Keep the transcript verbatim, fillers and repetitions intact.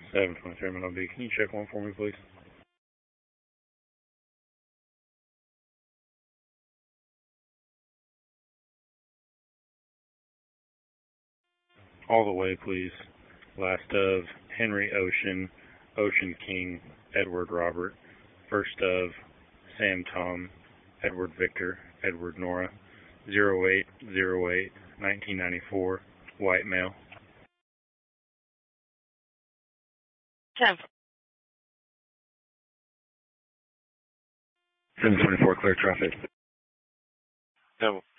seven twenty-three Mile B. Can you check one for me, please? All the way, please. Last of Henry Ocean, Ocean King, Edward Robert. First of Sam Tom, Edward Victor, Edward Nora. zero eight zero eight nineteen ninety-four, white male. ten. seven twenty-four, clear traffic. ten.